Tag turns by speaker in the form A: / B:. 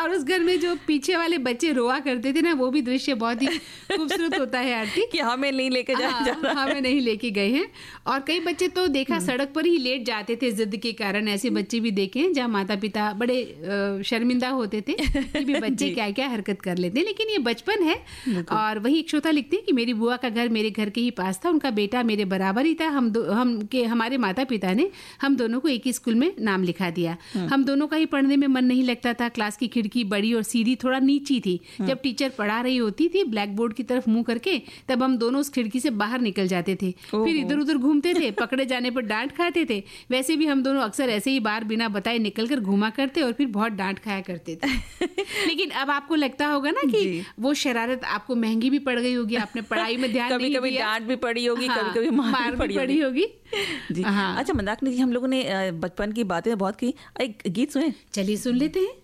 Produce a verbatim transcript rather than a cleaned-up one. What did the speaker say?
A: और उस घर में जो पीछे वाले बच्चे रोआ करते थे ना, वो भी दृश्य बहुत ही खूबसूरत होता है आरती
B: कि हमें नहीं लेके जा,
A: हाँ,
B: जा रहा
A: हमें नहीं लेके गए हैं। और कई बच्चे तो देखा सड़क पर ही लेट जाते थे जिद के कारण। ऐसे बच्चे भी देखे हैं जहाँ माता पिता बड़े आ, शर्मिंदा होते थे कि भी बच्चे क्या क्या हरकत कर लेते हैं, लेकिन ये बचपन है। और वही एक श्रोता लिखते हैं कि मेरी बुआ का घर मेरे घर के ही पास था, उनका बेटा मेरे बराबर ही था। हम दो हम के हमारे माता पिता ने हम दोनों को एक ही स्कूल में नाम लिखा दिया। हम दोनों का ही पढ़ने में मन नहीं लगता था। क्लास की खिड़की बड़ी और सीधी थोड़ा नीची थी। जब टीचर पढ़ा रही होती थी ब्लैक बोर्ड की तरफ मुंह करके, तब हम दोनों उस खिड़की से बाहर निकल जाते थे, फिर इधर उधर घूमते थे, पकड़े जाने पर डांट खाते थे। वैसे भी हम दोनों अक्सर ऐसे ही बाहर बिना बताए निकल कर घूमा करते और फिर बहुत डांट खाया करते थे। लेकिन अब आपको लगता होगा ना कि वो शरारत आपको महंगी भी पड़ गई होगी, आपने पढ़ाई में ध्यान
B: कभी
A: नहीं
B: कभी
A: दिया,
B: डांट भी पड़ी होगी,
A: हाँ,
B: कभी कभी मार भी
A: पड़ी होगी
B: जी।
A: हाँ।
B: अच्छा मंदाकिनी जी, हम लोगों ने बचपन की बातें बहुत की, एक गीत सुने?
A: चलिए सुन लेते हैं।